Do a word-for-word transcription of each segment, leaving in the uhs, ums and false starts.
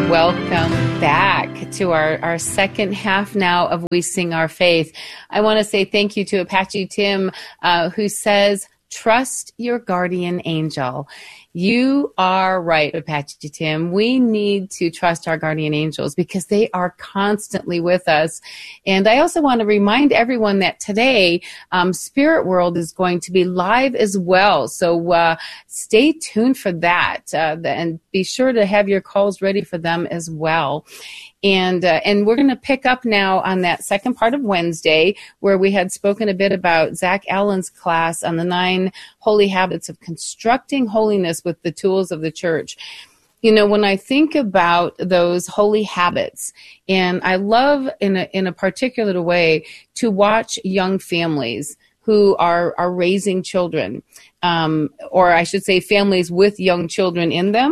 Welcome back to our, our second half now of We Sing Our Faith. I want to say thank you to Apache Tim, uh, who says, trust your guardian angel. You are right, Apache Tim. We need to trust our guardian angels because they are constantly with us. And I also want to remind everyone that today, um, Spirit World is going to be live as well. So uh, stay tuned for that, uh, and be sure to have your calls ready for them as well. And uh, and we're going to pick up now on that second part of Wednesday, where we had spoken a bit about Zach Allen's class on the nine holy habits of constructing holiness with the tools of the church. You know, when I think about those holy habits, and I love in a, in a particular way to watch young families who are, are raising children, um, or I should say families with young children in them.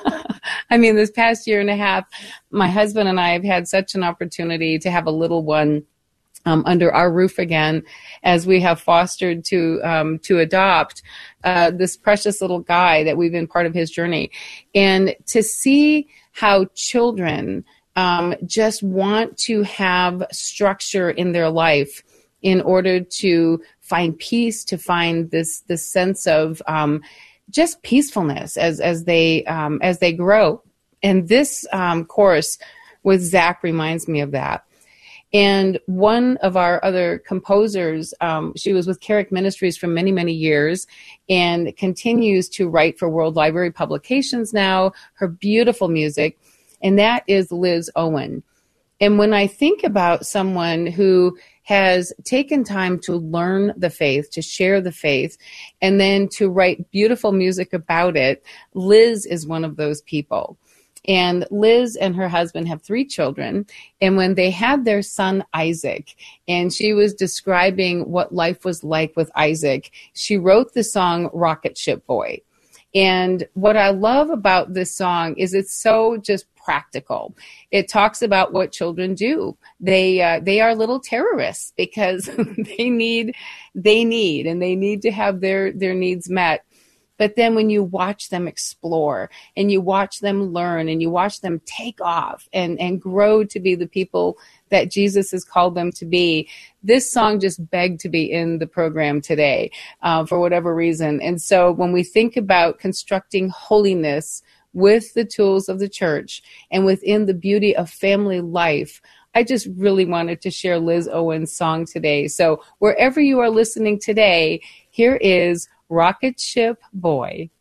I mean, this past year and a half, my husband and I have had such an opportunity to have a little one um, under our roof again, as we have fostered to um, to adopt uh, this precious little guy that we've been part of his journey. And to see how children um, just want to have structure in their life in order to find peace, to find this this sense of um, just peacefulness as as they um, as they grow. And this um, course with Zach reminds me of that. And one of our other composers, um, she was with Carrick Ministries for many, many years and continues to write for World Library Publications now, her beautiful music, and that is Liz Owen. And when I think about someone who has taken time to learn the faith, to share the faith, and then to write beautiful music about it, Liz is one of those people. And Liz and her husband have three children. And when they had their son, Isaac, and she was describing what life was like with Isaac, she wrote the song Rocket Ship Boy. And what I love about this song is it's so just practical. It talks about what children do. They uh, they are little terrorists because they need they need and they need to have their their needs met. But then when you watch them explore and you watch them learn and you watch them take off and, and grow to be the people that Jesus has called them to be, this song just begged to be in the program today uh, for whatever reason. And so when we think about constructing holiness with the tools of the church and within the beauty of family life, I just really wanted to share Liz Owen's song today. So wherever you are listening today, here is Rocket Ship Boy.